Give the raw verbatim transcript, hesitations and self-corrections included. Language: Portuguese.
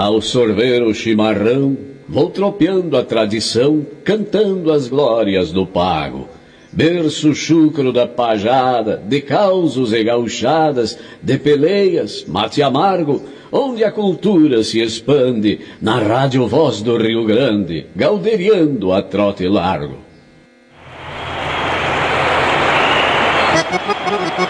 Ao sorver o chimarrão, vou tropeando a tradição, cantando as glórias do pago. Berço chucro da pajada, de causos e gauchadas, de peleias, mate amargo, onde a cultura se expande, na rádio voz do Rio Grande, gauderiando a trote largo.